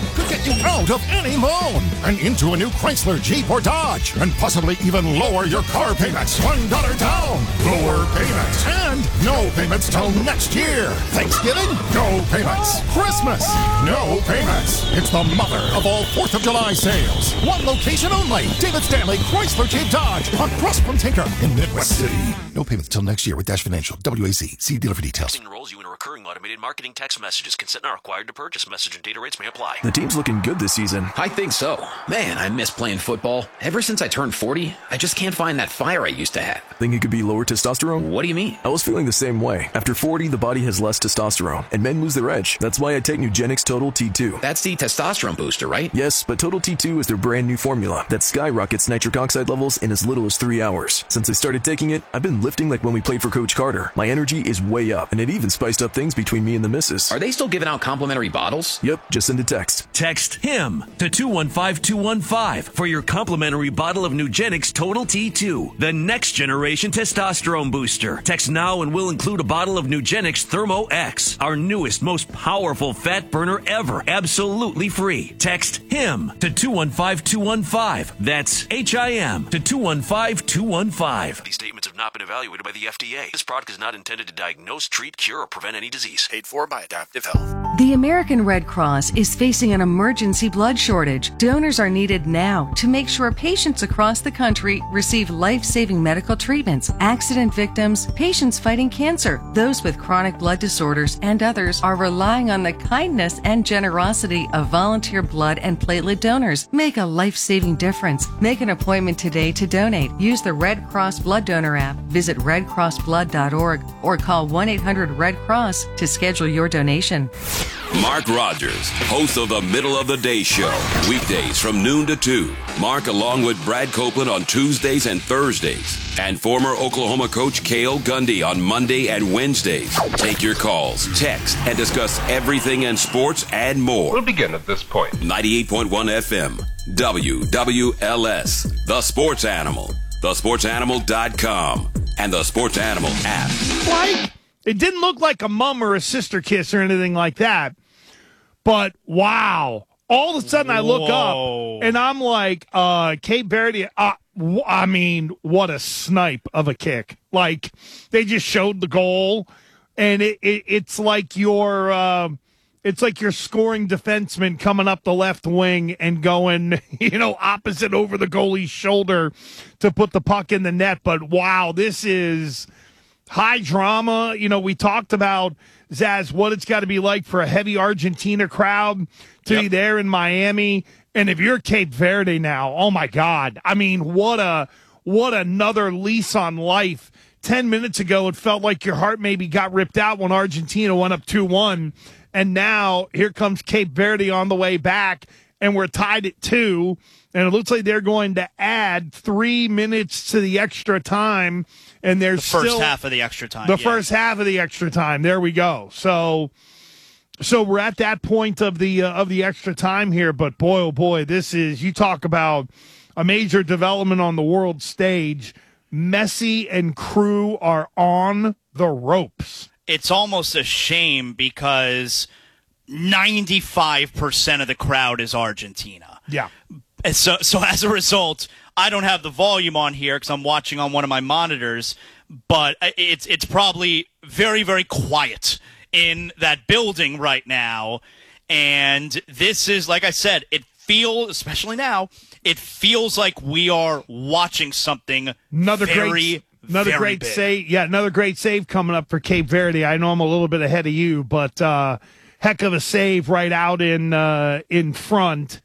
could get you out of any loan and into a new Chrysler, Jeep, or Dodge, and possibly even lower your car payments. $1 down, lower payments, and no payments till next year. Thanksgiving, no payments. Christmas, no payments. It's the mother of all 4th of July sales. One location only. David Stanley, Chrysler, Jeep, Dodge, across from Tinker in Midwest City. No payments till next year with Dash Financial. WAC. See dealer for details. Enrolls you in a recurring automated marketing text messages. Consent not required to purchase. Message and data rates may apply. The team's looking good this season. I think so. Man, I miss playing football. Ever since I turned 40, I just can't find that fire I used to have. Think it could be lower testosterone? What do you mean? I was feeling the same way. After 40, the body has less testosterone, and men lose their edge. That's why I take Nugenix Total T2. That's the testosterone booster, right? Yes, but Total T2 is their brand new formula that skyrockets nitric oxide levels in as little as 3 hours. Since I started taking it, I've been lifting like when we played for Coach Carter. My energy is way up, and it even spiced up things between me and the missus. Are they still giving out complimentary bottles? Yep, just send a text. Text HIM to 215-215 for your complimentary bottle of Nugenix Total T2, the next generation testosterone booster. Text now and we'll include a bottle of Nugenix Thermo X, our newest, most powerful fat burner ever, absolutely free. Text HIM to 215-215. That's HIM to 215-215. These statements have not been evaluated by the FDA. This product is not intended to diagnose, treat, cure, or prevent any disease. Paid for by Adaptive Health. The American Red Cross is facing an emergency blood shortage. Donors are needed now to make sure patients across the country receive life-saving medical treatments. Accident victims, patients fighting cancer, those with chronic blood disorders, and others are relying on the kindness and generosity of volunteer blood and platelet donors. Make a life-saving difference. Make an appointment today to donate. Use the Red Cross Blood Donor app. Visit redcrossblood.org or call 1-800-RED-CROSS to schedule your donation. Mark Rogers, host of the Middle of the Day Show, weekdays from noon to 2. Mark along with Brad Copeland on Tuesdays and Thursdays, and former Oklahoma coach Cale Gundy on Monday and Wednesdays. Take your calls, text, and discuss everything in sports and more. We'll begin at this point. 98.1 FM, WWLS, The Sports Animal, thesportsanimal.com, and the Sports Animal app. Like, it didn't look like a mum or a sister kiss or anything like that. But, wow. All of a sudden I look up, and I'm like, Cape Verde, I mean, what a snipe of a kick. Like, they just showed the goal, and it's like your scoring defenseman coming up the left wing and going, opposite over the goalie's shoulder to put the puck in the net. But, wow, this is high drama. We talked about, Zaz, what it's got to be like for a heavy Argentina crowd to be there in Miami. And if you're Cape Verde now, oh my God. I mean, what another lease on life. 10 minutes ago, it felt like your heart maybe got ripped out when Argentina went up 2-1. And now here comes Cape Verde on the way back, and we're tied at 2. And it looks like they're going to add 3 minutes to the extra time. And there's the first half of the extra time. First half of the extra time. There we go. So we're at that point of the extra time here. But boy, oh boy, this is, you talk about a major development on the world stage. Messi and crew are on the ropes. It's almost a shame because 95% of the crowd is Argentina. Yeah. And so as a result, I don't have the volume on here because I'm watching on one of my monitors, but it's probably very, very quiet in that building right now. And this is, like I said, it feels, especially now, it feels like we are watching something Another very great big. save. Yeah, another great save coming up for Cape Verde. I know I'm a little bit ahead of you, but heck of a save right out in front.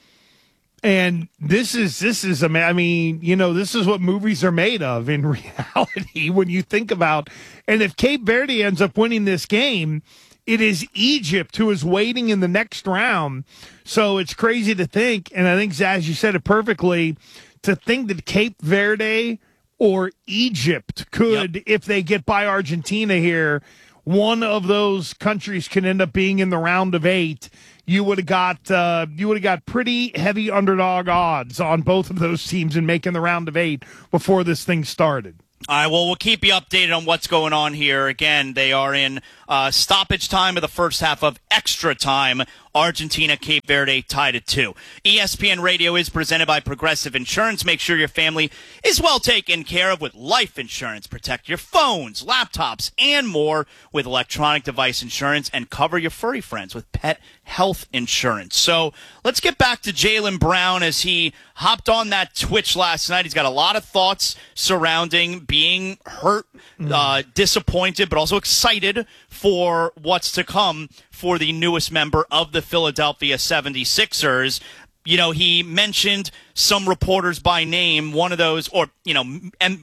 And this is this is what movies are made of in reality when you think about. And if Cape Verde ends up winning this game, it is Egypt who is waiting in the next round. So it's crazy to think, and I think, Zaz, you said it perfectly, to think that Cape Verde or Egypt could, if they get by Argentina here, one of those countries can end up being in the round of 8. You would have got pretty heavy underdog odds on both of those teams in making the round of 8 before this thing started. All right, well, we'll keep you updated on what's going on here. Again, they are in stoppage time of the first half of extra time. Argentina, Cape Verde tied at 2. ESPN Radio is presented by Progressive Insurance. Make sure your family is well taken care of with life insurance. Protect your phones, laptops, and more with electronic device insurance, and cover your furry friends with pet health insurance. So let's get back to Jaylen Brown as he hopped on that Twitch last night. He's got a lot of thoughts surrounding being hurt, disappointed, but also excited for what's to come for the newest member of the Philadelphia 76ers. You know, he mentioned some reporters by name, one of those, or, you know,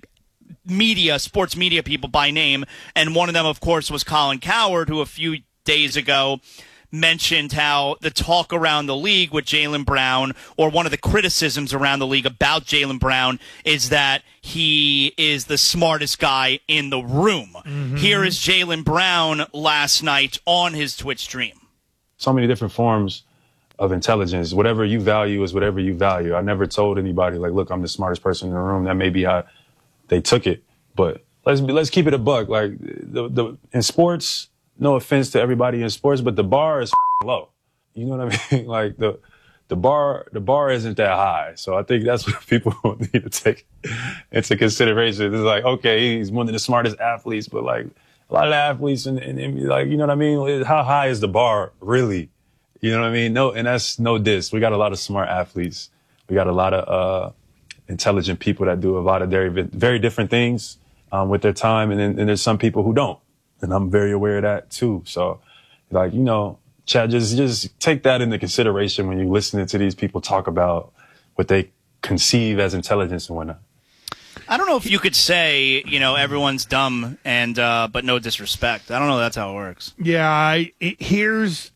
sports media people by name, and one of them, of course, was Colin Cowherd, who a few days ago mentioned how the talk around the league with Jaylen Brown, or one of the criticisms around the league about Jaylen Brown, is that he is the smartest guy in the room. Here is Jaylen Brown last night on his Twitch stream. So many different forms of intelligence. Whatever you value is whatever you value. I never told anybody, like, look, I'm the smartest person in the room. That may be how they took it, but let's keep it a buck. Like, in sports, no offense to everybody in sports, but the bar is low. You know what I mean? Like, the bar isn't that high. So I think that's what people need to take into consideration. It's like, okay, he's one of the smartest athletes, but like a lot of athletes and like, you know what I mean? How high is the bar really? You know what I mean? No, and that's no diss. We got a lot of smart athletes. We got a lot of intelligent people that do a lot of very, very different things with their time. And then there's some people who don't. And I'm very aware of that too. So, like, you know, Chad, just take that into consideration when you're listening to these people talk about what they conceive as intelligence and whatnot. I don't know if you could say, you know, everyone's dumb and but no disrespect. I don't know if that's how it works. Yeah, here's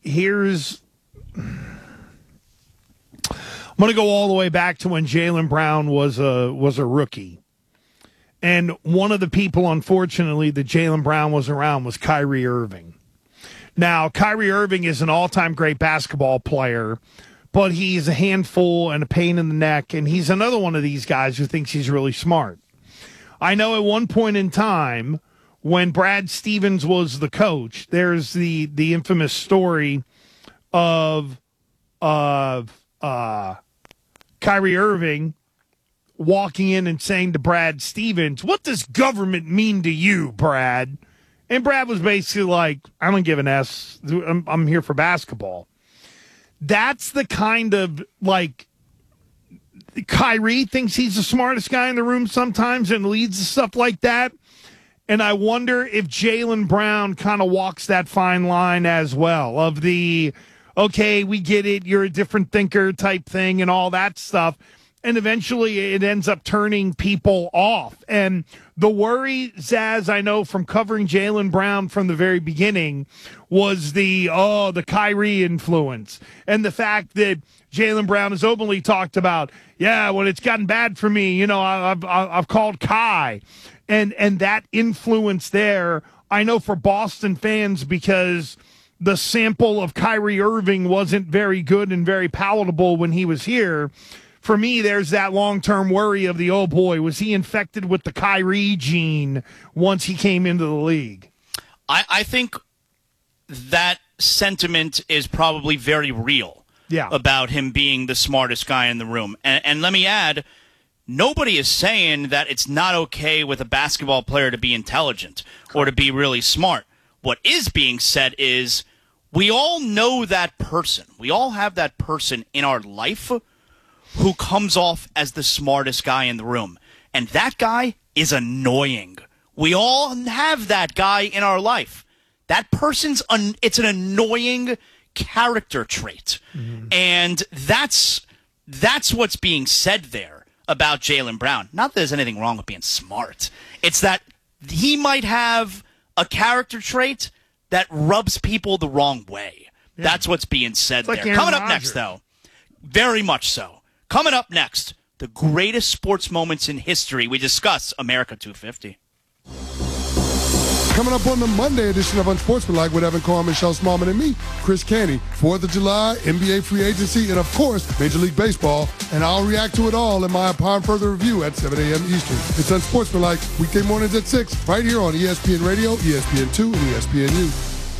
I'm going to go all the way back to when Jaylen Brown was a rookie. And one of the people, unfortunately, that Jaylen Brown was around was Kyrie Irving. Now, Kyrie Irving is an all-time great basketball player, but he's a handful and a pain in the neck, and he's another one of these guys who thinks he's really smart. I know at one point in time, when Brad Stevens was the coach, there's the infamous story of Kyrie Irving walking in and saying to Brad Stevens, "What does government mean to you, Brad?" And Brad was basically like, "I don't give an S. I'm here for basketball." That's the kind of, like, Kyrie thinks he's the smartest guy in the room sometimes and leads to stuff like that. And I wonder if Jaylen Brown kind of walks that fine line as well, of the, okay, we get it, you're a different thinker type thing and all that stuff. And eventually it ends up turning people off. And the worry, Zaz, I know from covering Jaylen Brown from the very beginning, was the Kyrie influence. And the fact that Jaylen Brown has openly talked about, yeah, when it's gotten bad for me, you know, I've called Kai. And that influence there, I know for Boston fans, because the sample of Kyrie Irving wasn't very good and very palatable when he was here. For me, there's that long-term worry of the, oh boy, was he infected with the Kyrie gene once he came into the league? I think that sentiment is probably very real about him being the smartest guy in the room. And let me add, nobody is saying that it's not okay with a basketball player to be intelligent or to be really smart. What is being said is we all know that person. We all have that person in our life who comes off as the smartest guy in the room. And that guy is annoying. We all have that guy in our life. That person's it's an annoying character trait. Mm-hmm. And that's what's being said there about Jaylen Brown. Not that there's anything wrong with being smart. It's that he might have a character trait that rubs people the wrong way. Yeah. That's what's being said there. Coming up next, though, very much so. Coming up next, the greatest sports moments in history. We discuss America 250. Coming up on the Monday edition of Unsportsmanlike with Evan Carr, Michelle Smallman, and me, Chris Canty. 4th of July, NBA free agency, and of course, Major League Baseball. And I'll react to it all in my upon further review at 7 a.m. Eastern. It's Unsportsmanlike, weekday mornings at 6, right here on ESPN Radio, ESPN2, and ESPNU.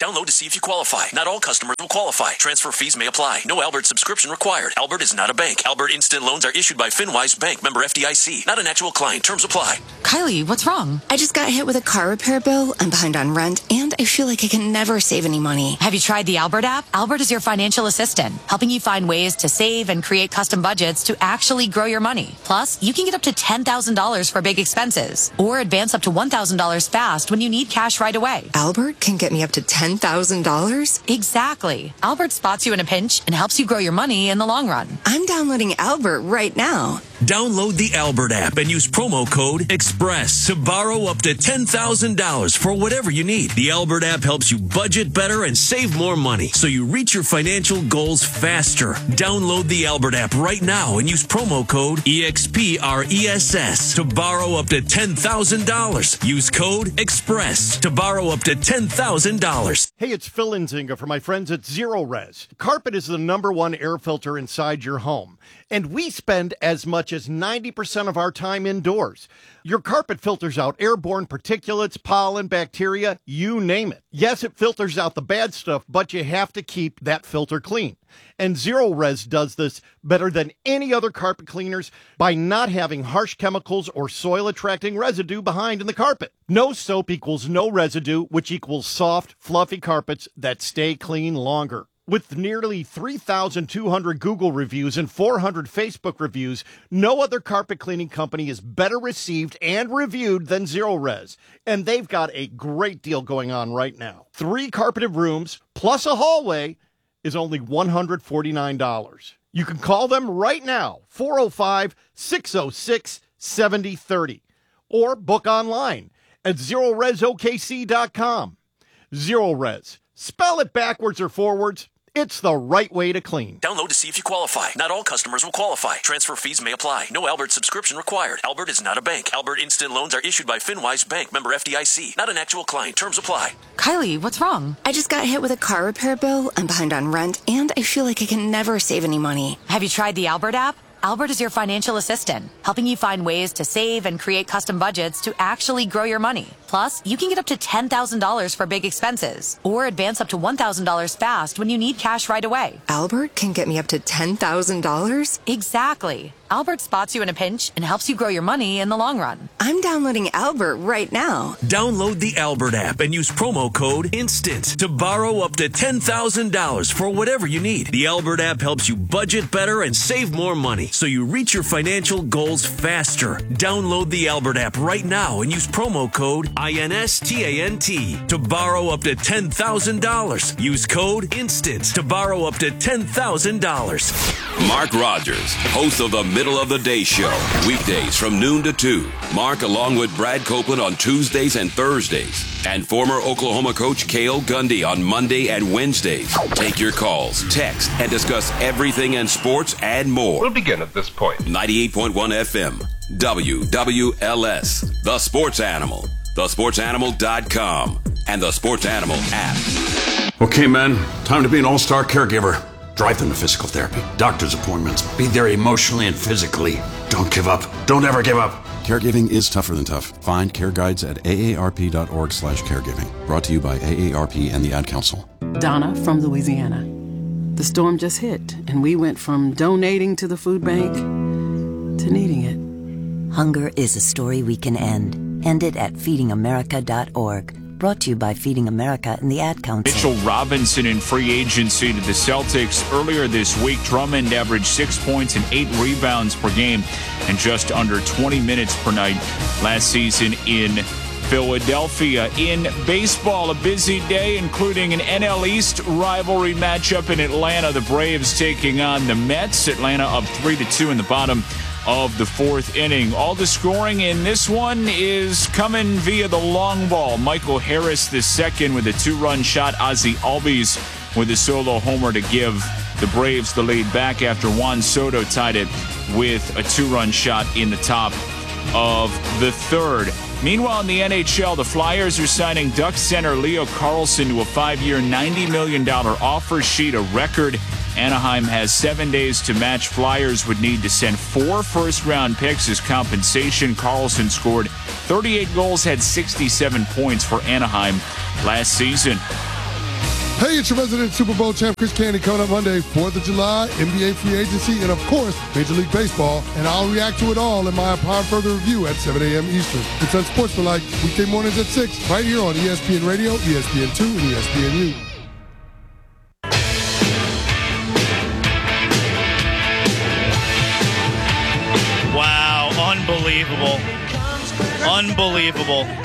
Download to see if you qualify. Not all customers will qualify. Transfer fees may apply. No Albert subscription required. Albert is not a bank. Albert Instant Loans are issued by FinWise Bank, member FDIC. Not an actual client. Terms apply. Kylie, what's wrong? I just got hit with a car repair bill. I'm behind on rent, and I feel like I can never save any money. Have you tried the Albert app? Albert is your financial assistant, helping you find ways to save and create custom budgets to actually grow your money. Plus, you can get up to $10,000 for big expenses, or advance up to $1,000 fast when you need cash right away. Albert can get me up to $10,000? Exactly. Albert spots you in a pinch and helps you grow your money in the long run. I'm downloading Albert right now. Download the Albert app and use promo code EXPRESS to borrow up to $10,000 for whatever you need. The Albert app helps you budget better and save more money so you reach your financial goals faster. Download the Albert app right now and use promo code EXPRESS to borrow up to $10,000. Use code EXPRESS to borrow up to $10,000. Hey, it's Phil Nzinga for my friends at Zero Res. Carpet is the #1 air filter inside your home, and we spend as much as 90% of our time indoors. Your carpet filters out airborne particulates, pollen, bacteria, you name it. Yes, it filters out the bad stuff, but you have to keep that filter clean. And Zero Res does this better than any other carpet cleaners by not having harsh chemicals or soil-attracting residue behind in the carpet. No soap equals no residue, which equals soft, fluffy carpets that stay clean longer. With nearly 3,200 Google reviews and 400 Facebook reviews, no other carpet cleaning company is better received and reviewed than Zero Res. And they've got a great deal going on right now. 3 carpeted rooms plus a hallway is only $149. You can call them right now, 405-606-7030, or book online at ZeroResOKC.com. Zero Res. Spell it backwards or forwards. It's the right way to clean. Download to see if you qualify. Not all customers will qualify. Transfer fees may apply. No Albert subscription required. Albert is not a bank. Albert Instant Loans are issued by FinWise Bank, member FDIC. Not an actual client. Terms apply. Kylie, what's wrong? I just got hit with a car repair bill. I'm behind on rent, and I feel like I can never save any money. Have you tried the Albert app? Albert is your financial assistant, helping you find ways to save and create custom budgets to actually grow your money. Plus, you can get up to $10,000 for big expenses, or advance up to $1,000 fast when you need cash right away. Albert can get me up to $10,000? Exactly. Albert spots you in a pinch and helps you grow your money in the long run. I'm downloading Albert right now. Download the Albert app and use promo code INSTANT to borrow up to $10,000 for whatever you need. The Albert app helps you budget better and save more money so you reach your financial goals faster. Download the Albert app right now and use promo code INSTANT to borrow up to $10,000. Use code INSTANT to borrow up to $10,000. Mark Rogers, host of the Middle of the Day Show, weekdays from noon to 2. Mark, along with Brad Copeland on Tuesdays and Thursdays, and former Oklahoma coach Cale Gundy on Monday and Wednesdays. Take your calls, text, and discuss everything in sports and more. We'll begin at this point. 98.1 FM, WWLS, The Sports Animal, thesportsanimal.com, and the Sports Animal app. Okay, men, time to be an all-star caregiver. Drive them to physical therapy, doctor's appointments, be there emotionally and physically. Don't give up. Don't ever give up. Caregiving is tougher than tough. Find care guides at aarp.org/caregiving. Brought to you by AARP and the Ad Council. Donna from Louisiana. The storm just hit, and we went from donating to the food bank to needing it. Hunger is a story we can end. End it at feedingamerica.org. Brought to you by Feeding America and the Ad Council. Mitchell Robinson in free agency to the Celtics. Earlier this week, Drummond averaged 6 points and 8 rebounds per game and just under 20 minutes per night last season in Philadelphia. In baseball, a busy day, including an NL East rivalry matchup in Atlanta. The Braves taking on the Mets. Atlanta up 3-2 in the bottom of the fourth inning. All the scoring in this one is coming via the long ball. Michael Harris II with a 2-run shot. Ozzie Albies with a solo homer to give the Braves the lead back after Juan Soto tied it with a 2-run shot in the top of the third. Meanwhile, in the NHL, the Flyers are signing Ducks center Leo Carlsson to a 5-year, $90 million offer sheet, a record. Anaheim has 7 days to match. Flyers would need to send 4 first-round picks as compensation. Carlson scored 38 goals, had 67 points for Anaheim last season. Hey, it's your resident Super Bowl champ, Chris Canty, coming up Monday, 4th of July, NBA free agency, and of course, Major League Baseball. And I'll react to it all in my Upon Further review at 7 a.m. Eastern. It's Unsportsmanlike, weekday mornings at 6, right here on ESPN Radio, ESPN2, and ESPNU. Wow, unbelievable. Unbelievable.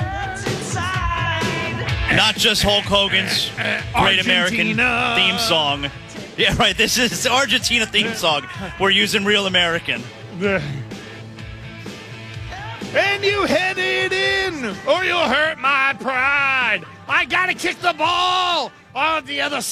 Not just Hulk Hogan's Great American theme song. Yeah, right. This is the Argentina theme song. We're using Real American. And you head it in, or you'll hurt my pride. I gotta kick the ball on the other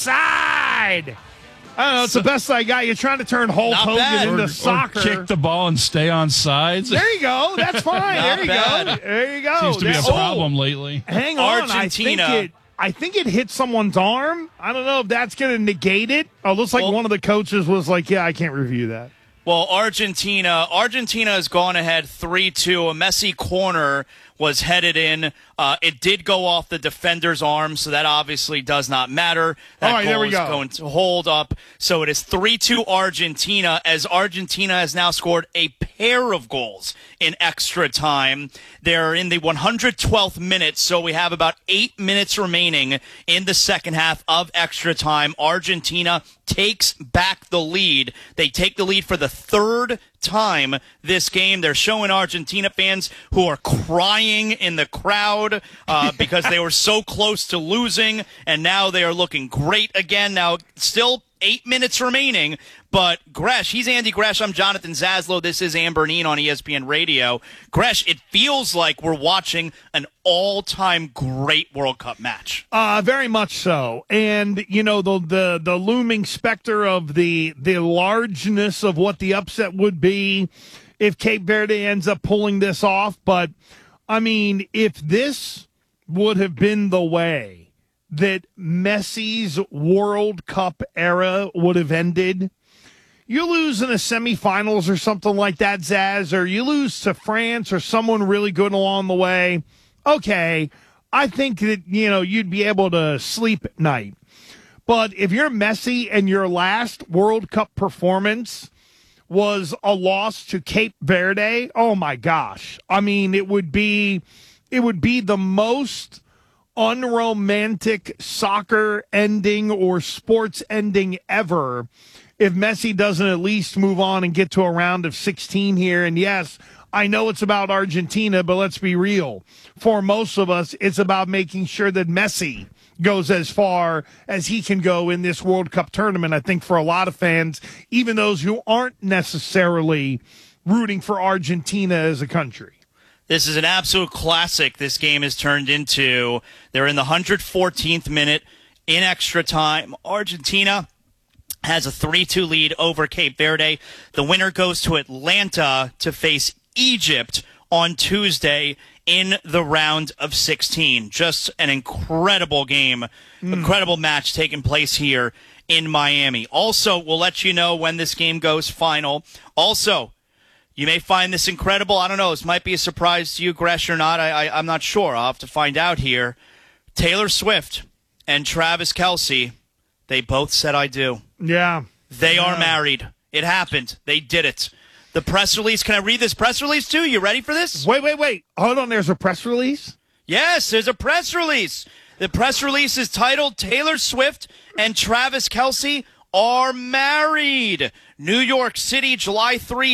side. I don't know. It's the best I got. You're trying to turn Hulk Hogan into soccer. Or kick the ball and stay on sides. There you go. That's fine. There you go. There you go. Seems to be a problem lately. Hang on. Argentina. I think it hit someone's arm. I don't know if that's going to negate it. Oh, it looks like one of the coaches was like, yeah, I can't review that. Well, Argentina has gone ahead 3-2. A messy corner was headed in. It did go off the defender's arm, so that obviously does not matter. That all right, there we go. Is going to hold up. So it is 3-2 Argentina, as Argentina has now scored a pair of goals in extra time. They're in the 112th minute, so we have about 8 minutes remaining in the second half of extra time. Argentina takes back the lead. They take the lead for the third time this game. They're showing Argentina fans who are crying in the crowd because they were so close to losing, and now they are looking great again. Now, still 8 minutes remaining, but Gresh, he's Andy Gresh. I'm Jonathan Zaslow. This is Amber Neen on ESPN Radio. Gresh, it feels like we're watching an all-time great World Cup match. Very much so. And, you know, the looming specter of the largeness of what the upset would be if Cape Verde ends up pulling this off. But, I mean, if this would have been the way that Messi's World Cup era would have ended, you lose in the semifinals or something like that, Zaz, or you lose to France or someone really good along the way, okay, I think that, you know, you'd be able to sleep at night. But if you're Messi and your last World Cup performance was a loss to Cape Verde, oh my gosh. I mean, it would be the most unromantic soccer ending or sports ending ever if Messi doesn't at least move on and get to a round of 16 here. And yes, I know it's about Argentina, but let's be real. For most of us, it's about making sure that Messi goes as far as he can go in this World Cup tournament. I think for a lot of fans, even those who aren't necessarily rooting for Argentina as a country. This is an absolute classic this game has turned into. They're in the 114th minute in extra time. Argentina has a 3-2 lead over Cape Verde. The winner goes to Atlanta to face Egypt on Tuesday in the round of 16. Just an incredible game, incredible match taking place here in Miami. Also, we'll let you know when this game goes final. Also, you may find this incredible. I don't know. This might be a surprise to you, Gresh, or not. I'm not sure. I'll have to find out here. Taylor Swift and Travis Kelce, they both said I do. Yeah. They are married. It happened. They did it. The press release. Can I read this press release too? You ready for this? Wait. Hold on. There's a press release? Yes, there's a press release. The press release is titled Taylor Swift and Travis Kelce are married. New York City, July 3,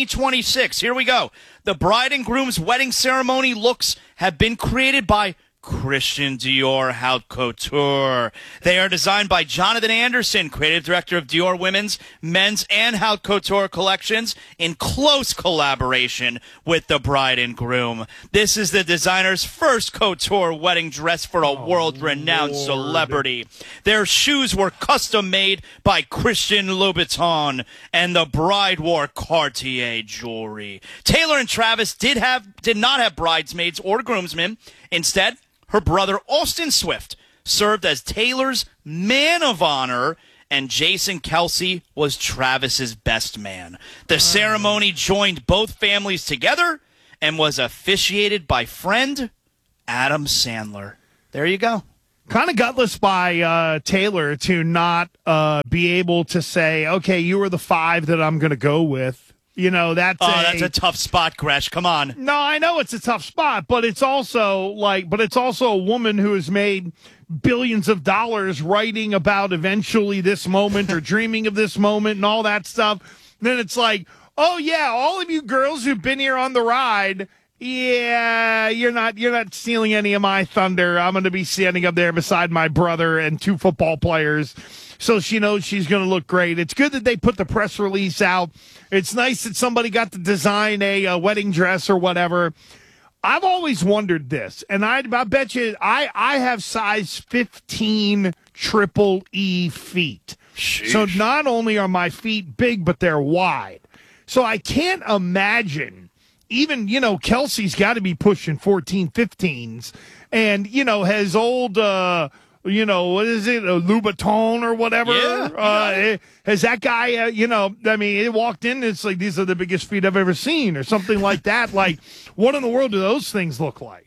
2026. Here we go. The bride and groom's wedding ceremony looks have been created by Christian Dior Haute Couture. They are designed by Jonathan Anderson, creative director of Dior Women's, Men's, and Haute Couture collections, in close collaboration with the bride and groom. This is the designer's first couture wedding dress for a world-renowned celebrity. Their shoes were custom-made by Christian Louboutin, and the bride wore Cartier jewelry. Taylor and Travis did not have bridesmaids or groomsmen. Instead, her brother Austin Swift served as Taylor's man of honor, and Jason Kelce was Travis's best man. The ceremony joined both families together and was officiated by friend Adam Sandler. There you go. kind of gutless by Taylor to not be able to say, okay, you are the 5 that I'm going to go with. You know, that's a tough spot, Gresh. Come on. No, I know it's a tough spot, but it's also a woman who has made billions of dollars writing about eventually this moment or dreaming of this moment and all that stuff. Then it's like, oh yeah, all of you girls who've been here on the ride, yeah, you're not stealing any of my thunder. I'm going to be standing up there beside my brother and 2 football players. So she knows she's going to look great. It's good that they put the press release out. It's nice that somebody got to design a wedding dress or whatever. I've always wondered this, and I bet you I have size 15 triple E feet. Sheesh. So not only are my feet big, but they're wide. So I can't imagine, even, Kelsey's got to be pushing 14, 15s, and, has old... what is it, a Louboutin or whatever? Yeah. Has that guy, it walked in, it's like, these are the biggest feet I've ever seen or something like that. Like, what in the world do those things look like?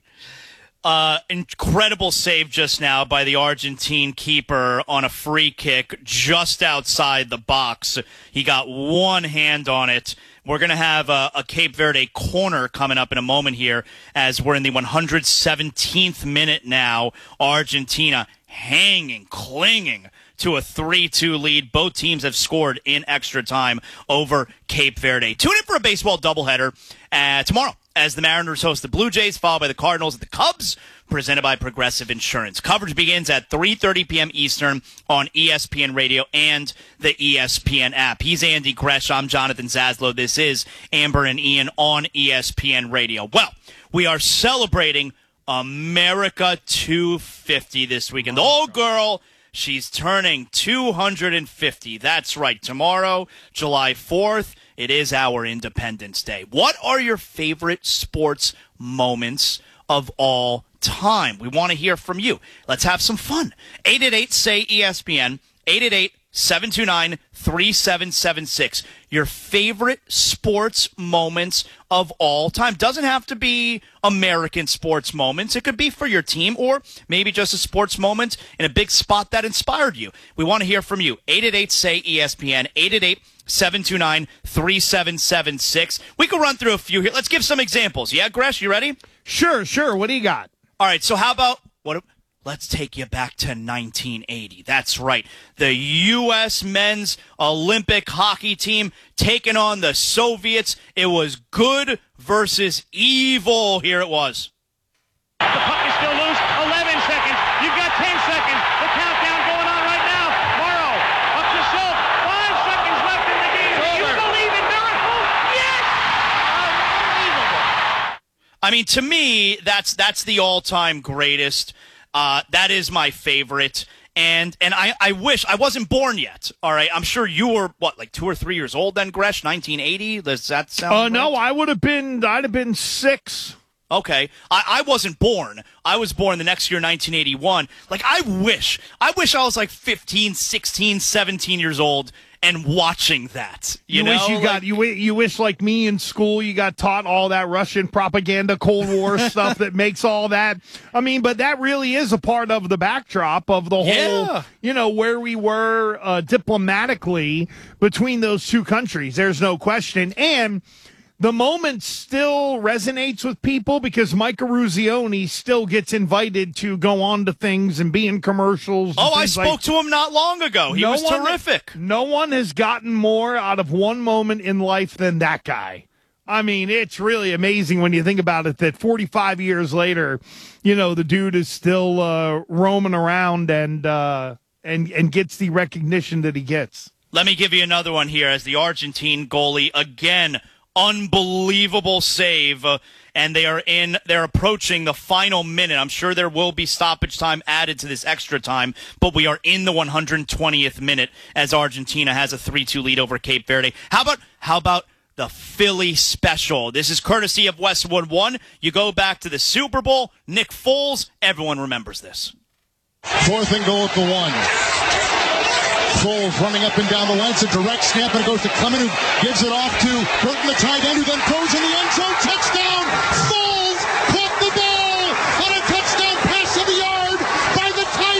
Incredible save just now by the Argentine keeper on a free kick just outside the box. He got one hand on it. We're going to have a Cape Verde corner coming up in a moment here as we're in the 117th minute now. Argentina hanging, clinging to a 3-2 lead. Both teams have scored in extra time over Cape Verde. Tune in for a baseball doubleheader tomorrow as the Mariners host the Blue Jays, followed by the Cardinals and the Cubs, presented by Progressive Insurance. Coverage begins at 3:30 p.m. Eastern on ESPN Radio and the ESPN app. He's Andy Gresh. I'm Jonathan Zaslow. This is Amber and Ian on ESPN Radio. Well, we are celebrating America 250 this weekend. The old girl, she's turning 250. That's right. Tomorrow, July 4th, it is our Independence Day. What are your favorite sports moments of all time? We want to hear from you. Let's have some fun. 888-SAY-ESPN, 888-729-3776. Your favorite sports moments of all time. Doesn't have to be American sports moments. It could be for your team or maybe just a sports moment in a big spot that inspired you. We want to hear from you. 888-SAY-ESPN, 888-729-3776. We can run through a few here. Let's give some examples. Yeah, Gresh, you ready? Sure. What do you got? All right, so how about let's take you back to 1980. That's right. The U.S. men's Olympic hockey team taking on the Soviets. It was good versus evil. Here it was. The puck is still loose. 11 seconds. You've got 10 seconds. The countdown going on right now. Morrow up to Schultz. 5 seconds left in the game. Do you believe in miracles? Yes! Unbelievable. I mean, to me, that's the all-time greatest. That is my favorite. And I wish I wasn't born yet. All right. I'm sure you were, 2 or 3 years old then, Gresh? 1980? Does that sound right? No, I'd have been 6. Okay. I wasn't born. I was born the next year, 1981. I wish I was 15, 16, 17 years old and watching that. You wish like me in school, you got taught all that Russian propaganda, Cold War stuff that makes all that. I mean, but that really is a part of the backdrop of the whole, where we were diplomatically between those two countries. There's no question. And the moment still resonates with people because Mike Eruzione still gets invited to go on to things and be in commercials. Oh, I spoke to him not long ago. He was terrific. No one has gotten more out of one moment in life than that guy. I mean, it's really amazing when you think about it that 45 years later, the dude is still roaming around and gets the recognition that he gets. Let me give you another one here as the Argentine goalie again. Unbelievable save, and they're approaching the final minute. I'm sure there will be stoppage time added to this extra time, but we are in the 120th minute as Argentina has a 3-2 lead over Cape Verde. How about the Philly special? This is courtesy of Westwood One. You go back to the Super Bowl, Nick Foles, everyone remembers this. 4th and goal at the 1. Foles running up and down the line. It's a direct snap, and it goes to Clement, who gives it off to Burton, the tight end, who then throws in the end zone. Touchdown! Foles caught the ball on a touchdown pass of the yard by the tight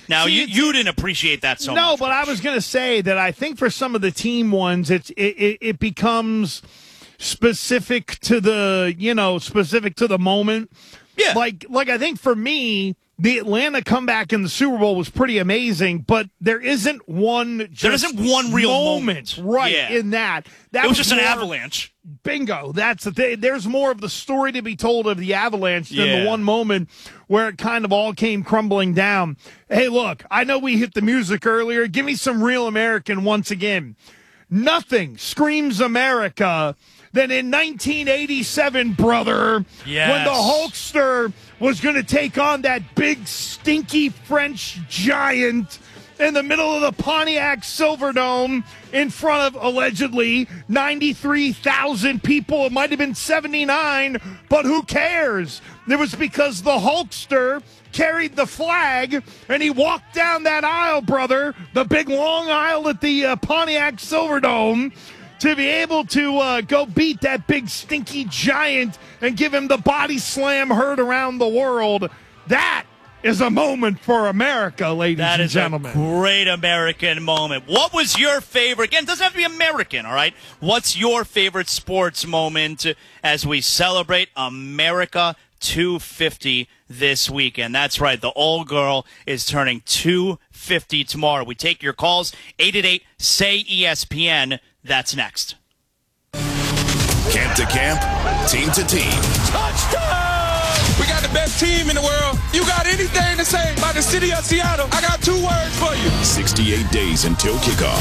Now, you didn't appreciate that so much. No, but I was going to say that I think for some of the team ones, it becomes specific to the moment. Yeah. Like I think for me, the Atlanta comeback in the Super Bowl was pretty amazing, but there isn't one real moment. Right, in that. It was just an avalanche. Bingo. That's the thing. There's more of the story to be told of the avalanche than the one moment where it kind of all came crumbling down. Hey, look, I know we hit the music earlier. Give me some real American once again. Nothing screams America than in 1987, brother, yes, when the Hulkster was going to take on that big, stinky French giant in the middle of the Pontiac Silverdome in front of, allegedly, 93,000 people. It might have been 79, but who cares? It was because the Hulkster carried the flag, and he walked down that aisle, brother, the big long aisle at the Pontiac Silverdome, to be able to go beat that big stinky giant and give him the body slam heard around the world. That is a moment for America, ladies and gentlemen. That is a great American moment. What was your favorite? Again, it doesn't have to be American, all right? What's your favorite sports moment as we celebrate America 250 this weekend? That's right. The old girl is turning 250 tomorrow. We take your calls, 888-SAY-ESPN. That's next. Camp to camp, team to team. Touchdown! We got the best team in the world. You got anything to say about the city of Seattle? I got 2 words for you. 68 days until kickoff.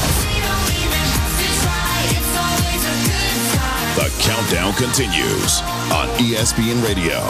The countdown continues on ESPN Radio.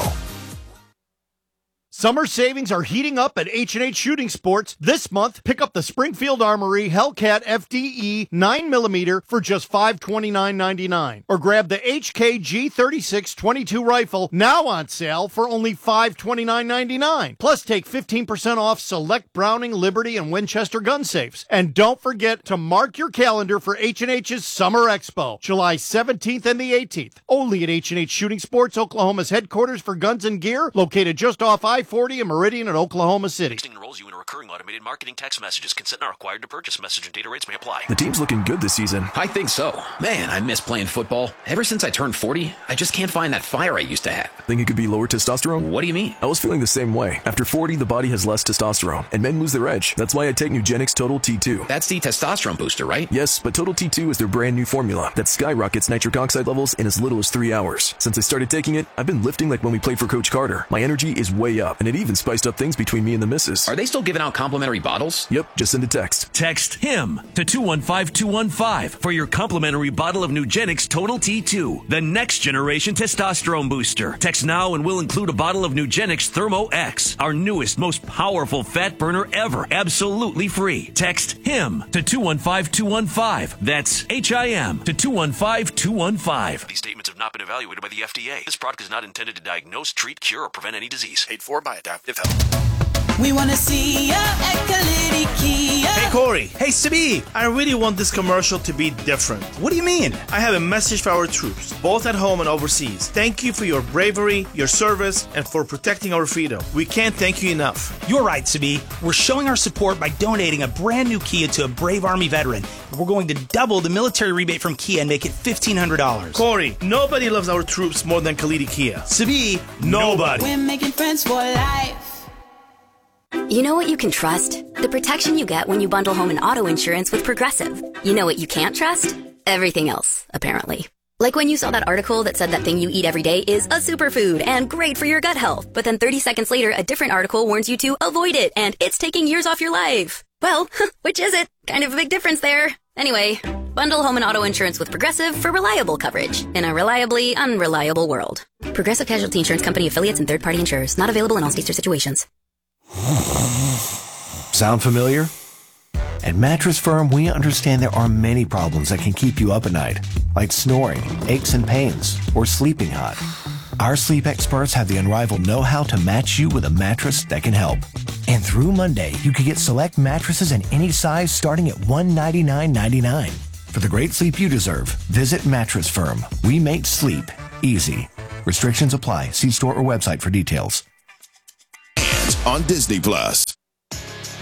Summer savings are heating up at H&H Shooting Sports. This month, pick up the Springfield Armory Hellcat FDE 9mm for just $529.99. Or grab the HK G36 22 rifle, now on sale for only $529.99. Plus, take 15% off select Browning, Liberty, and Winchester gun safes. And don't forget to mark your calendar for H&H's Summer Expo, July 17th and the 18th. Only at H&H Shooting Sports, Oklahoma's headquarters for guns and gear, located just off I-40 and Meridian in Oklahoma City. Texting enrolls you in a recurring automated marketing text messages. Consent not required to purchase. Message and data rates may apply. The team's looking good this season. I think so. Man, I miss playing football. Ever since I turned 40, I just can't find that fire I used to have. Think it could be lower testosterone? What do you mean? I was feeling the same way. After 40, the body has less testosterone, and men lose their edge. That's why I take Nugenix Total T2. That's the testosterone booster, right? Yes, but Total T2 is their brand new formula that skyrockets nitric oxide levels in as little as 3 hours. Since I started taking it, I've been lifting like when we played for Coach Carter. My energy is way up, and it even spiced up things between me and the missus. Are they still giving out complimentary bottles? Yep, just send a text. Text HIM to 215-215 for your complimentary bottle of Nugenix Total T2, the next generation testosterone booster. Text now and we'll include a bottle of Nugenix Thermo X, our newest, most powerful fat burner ever, absolutely free. Text HIM to 215-215. That's HIM to 215-215. These statements have not been evaluated by the FDA. This product is not intended to diagnose, treat, cure, or prevent any disease. Paid for by Adaptive Health. We want to see ya at Kalidi Kia. Hey, Corey. Hey, Sabi. I really want this commercial to be different. What do you mean? I have a message for our troops, both at home and overseas. Thank you for your bravery, your service, and for protecting our freedom. We can't thank you enough. You're right, Sabi. We're showing our support by donating a brand new Kia to a brave Army veteran. We're going to double the military rebate from Kia and make it $1,500. Corey, nobody loves our troops more than Kalidi Kia. Sabi, nobody. We're making friends for life. You know what you can trust? The protection you get when you bundle home and auto insurance with Progressive. You know what you can't trust? Everything else, apparently. Like when you saw that article that said that thing you eat every day is a superfood and great for your gut health, but then 30 seconds later, a different article warns you to avoid it and it's taking years off your life. Well, which is it? Kind of a big difference there. Anyway, bundle home and auto insurance with Progressive for reliable coverage in a reliably unreliable world. Progressive Casualty Insurance Company affiliates and third-party insurers. Not available in all states or situations. Sound familiar? At Mattress Firm, we understand there are many problems that can keep you up at night, like snoring, aches and pains, or sleeping hot. Our sleep experts have the unrivaled know-how to match you with a mattress that can help. And through Monday, you can get select mattresses in any size starting at $199.99. For the great sleep you deserve, visit Mattress Firm. We make sleep easy. Restrictions apply. See store or website for details. On Disney Plus.